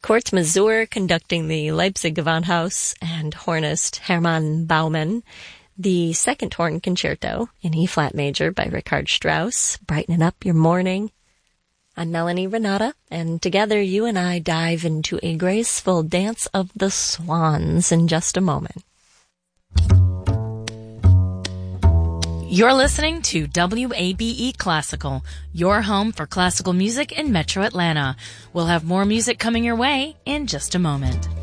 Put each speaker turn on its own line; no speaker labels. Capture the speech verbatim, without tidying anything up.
Kurt Masur conducting the Leipzig Gewandhaus and hornist Hermann Baumann. The second horn concerto in E-flat major by Richard Strauss, brightening up your morning. I'm Melanie Renata, and together you and I dive into a graceful dance of the swans in just a moment.
You're listening to W A B E Classical, your home for classical music in Metro Atlanta. We'll have more music coming your way in just a moment.